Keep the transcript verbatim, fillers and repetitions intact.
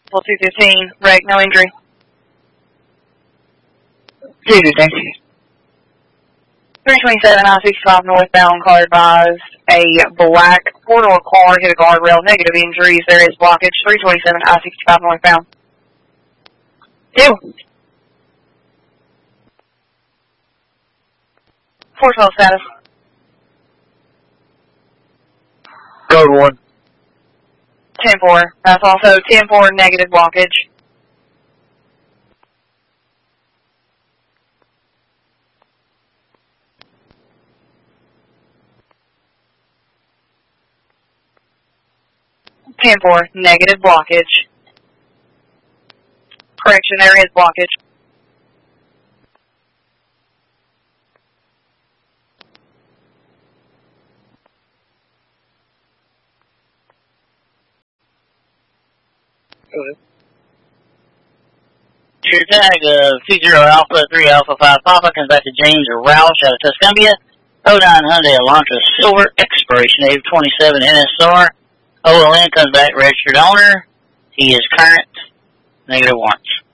Full two fifteen, wreck, no injury. two fifteen. three twenty-seven, I sixty-five northbound, car advised. A black four-door car hit a guardrail, negative injuries. There is blockage. three twenty-seven, I sixty-five northbound. Two. four twelve status. Code one. ten four. That's also ten four, negative blockage. ten four, negative blockage. Correction, there is blockage. Your tag of two zero Alpha three Alpha five Papa comes back to James Roush out of Tuscumbia. oh nine Hyundai Elantra Silver, expiration date twenty-seven N S R. O L N comes back registered owner. He is current. Negative warrants.